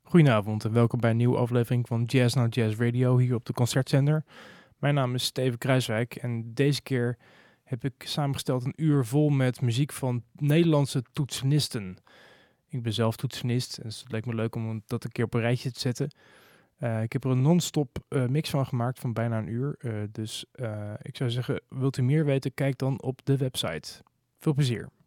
Goedenavond en welkom bij een nieuwe aflevering van Jazz Now Jazz Radio hier op de Concertzender. Mijn naam is Steven Kruiswijk en deze keer heb ik samengesteld een uur vol met muziek van Nederlandse toetsenisten. Ik ben zelf toetsenist en dus het leek me leuk om dat een keer op een rijtje te zetten. Ik heb er een non-stop mix van gemaakt van bijna een uur. Dus ik zou zeggen, wilt u meer weten, kijk dan op de website. Veel plezier.